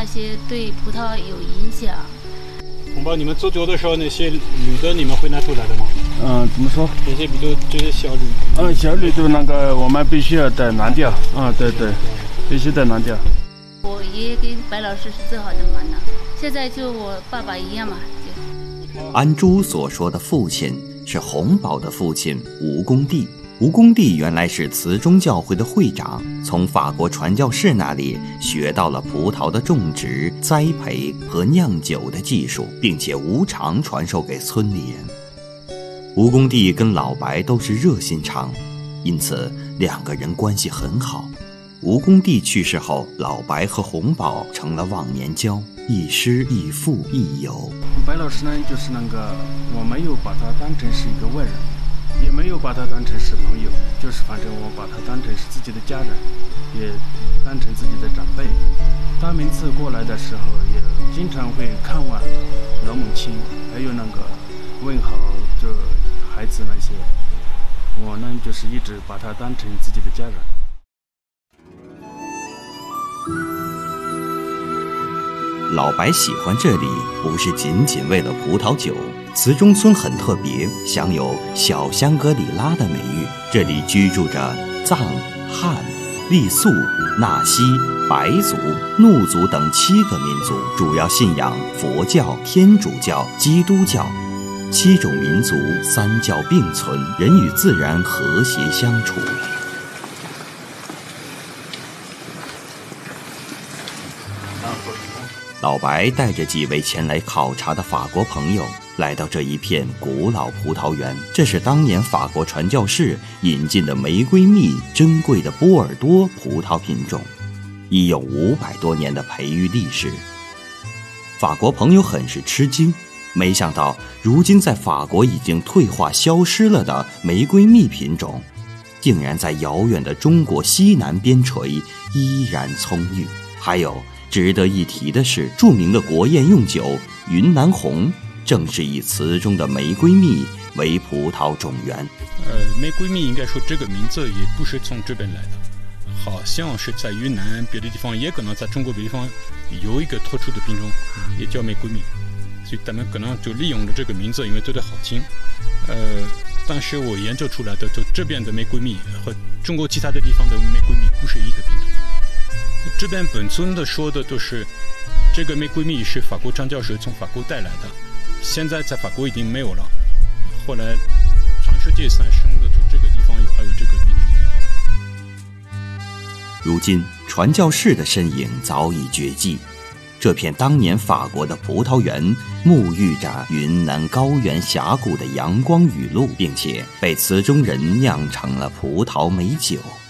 那些对葡萄有影响。 红宝，你们做酒的时候，那些铝的你们会拿出来的吗？ 怎么说？ 那些比如这些小铝。 小铝的那个我们必须要得拿掉。对，必须得拿掉。 我爷爷跟白老师是最好的嘛呢，现在就我爸爸一样嘛。 安珠所说的父亲是洪宝的父亲吴公弟。吴公弟原来是慈中教会的会长，从法国传教士那里学到了葡萄的种植、栽培和酿酒的技术，并且无偿传授给村里人。吴公弟跟老白都是热心肠，因此两个人关系很好。吴公弟去世后，老白和洪宝成了忘年交，亦师亦父亦友。 白老师呢，就是我没有把他当成是一个外人，也没有把他当成是朋友，就是反正我把他当成是自己的家人，也当成自己的长辈。他每次过来的时候，也经常会看望老母亲，还有问好这孩子那些。我呢，就是一直把他当成自己的家人。 老白喜欢这里，不是仅仅为了葡萄酒。慈中村很特别，享有小香格里拉的美誉。这里居住着藏、汉、傈僳、纳西、白族、怒族等7个民族，主要信仰佛教、天主教、基督教。7种民族3教并存，人与自然和谐相处。老白带着几位前来考察的法国朋友来到这一片古老葡萄园，这是当年法国传教士引进的玫瑰蜜珍贵的波尔多葡萄品种，已有500多年的培育历史。法国朋友很是吃惊，没想到如今在法国已经退化消失了的玫瑰蜜品种，竟然在遥远的中国西南边陲依然葱郁。还有值得一提的是，著名的国宴用酒云南红正是以词中的玫瑰蜜为葡萄种源。 玫瑰蜜应该说这个名字也不是从这边来的，好像是在云南别的地方，也可能在中国别的地方有一个特殊的品种也叫玫瑰蜜，所以他们可能就利用了这个名字，因为觉得好听。但是我研究出来的，就这边的玫瑰蜜和中国其他的地方的玫瑰蜜不是一个品种。这边本村的说的都是这个玫瑰蜜是法国传教士从法国带来的，现在在法国已经没有了，后来全世界散生的，就这个地方还有这个品种。 如今传教士的身影早已绝迹，这片当年法国的葡萄园沐浴着云南高原峡谷的阳光雨露，并且被词中人酿成了葡萄美酒。